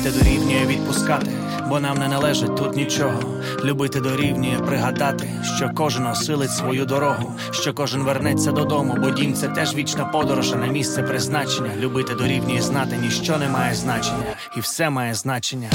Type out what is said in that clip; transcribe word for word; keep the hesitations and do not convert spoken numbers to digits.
Те дорівнює відпускати, бо нам не належить тут нічого. Любити дорівнює пригадати, що кожен осилить свою дорогу, що кожен вернеться додому, бо дім – це теж вічна подорож, а не місце призначення. Любити дорівнює знати, ніщо не має значення, і все має значення.